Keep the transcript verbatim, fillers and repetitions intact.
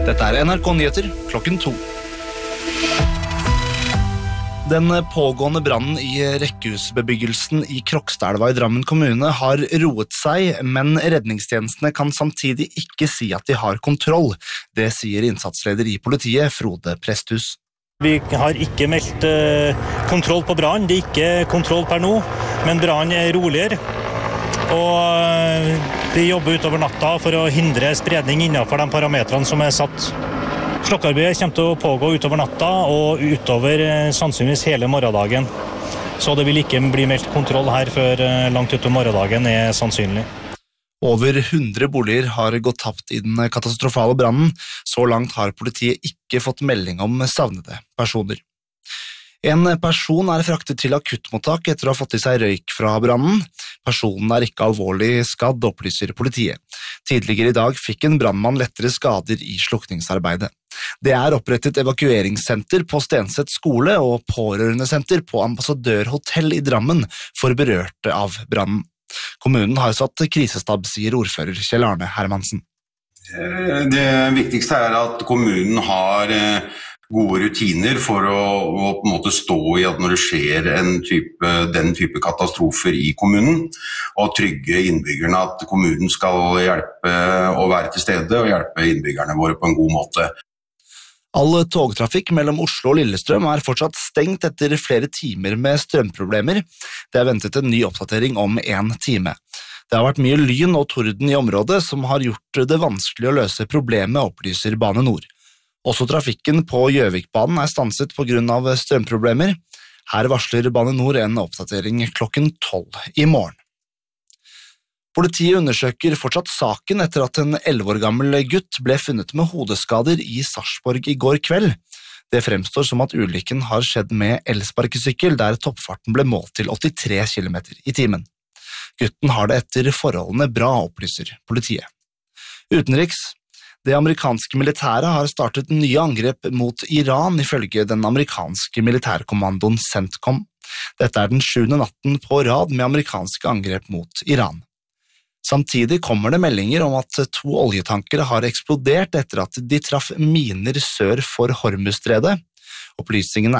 Dette er N R K Nyheter klokken to. Den pågående brannen i rekkehusbebyggelsen i Krokstadelva i Drammen kommune har roet seg, men redningstjenestene kan samtidig ikke si at de har kontroll. Det sier innsatsleder i politiet, Frode Presthus. Vi har ikke meldt eh, kontroll på brann, det er ikke kontroll per nå, men brann er roligere. Og eh, vi jobber utover natta for å hindre spredning innenfor de parametrene som er satt. Slokkearbeidet kommer til å pågå utover natta og utover eh, sannsynligvis hele morgendagen. Så det vil ikke bli meldt kontroll her før eh, langt utover morgendagen er sannsynlig. Over hundre boliger har gått tapt i den katastrofale brannen. Så langt har politiet ikke fått melding om savnede personer. En person er fraktet til akuttmottak etter å ha fått i seg røyk fra brannen. Personen er ikke alvorlig skadd, opplyser politiet. Tidligere i dag fikk en brannmann lettere skader i slukningsarbeidet. Det er opprettet evakueringssenter på Stenset skole og pårørendesenter på Ambassadørhotell i Drammen for berørte av brannen. Kommunen har satt krisestab, sier ordfører Kjell Arne Hermansen. Det viktigste er at kommunen har gode rutiner for å, å på en måte stå i at når det skjer en type, den type katastrofer i kommunen, og trygge innbyggerne at kommunen skal hjelpe å være til stede og hjelpe innbyggerne våre på en god måte. All togtrafikk mellom Oslo og Lillestrøm er fortsatt stengt etter flere timer med strømproblemer. Det er ventet en ny oppdatering om en time. Det har vært mye lyn og torden i området som har gjort det vanskelig å løse problemet, opplyser Bane Nor. Også trafikken på Gjøvikbanen er stanset på grunn av strømproblemer. Her varsler Bane Nor en oppdatering klokken tolv i morgen. Politiet undersøker fortsatt saken etter at en elleve år gammel gutt ble funnet med hodeskader i Sarpsborg i går kveld. Det fremstår som at ulykken har skjedd med elsparkesykkel, der toppfarten ble målt til åttitre kilometer i timen. Gutten har det etter forholdene bra, opplyser politiet. Utenriks. Det amerikanske militæret har startet nye angrep mot Iran, ifølge den amerikanske militærkommandoen CENTCOM. Dette er den sjuende natten på rad med amerikanske angrep mot Iran. Samtidig kommer det meldinger om at to oljetankere har eksplodert etter at de traff miner sør for Hormuzstredet. Opplysningene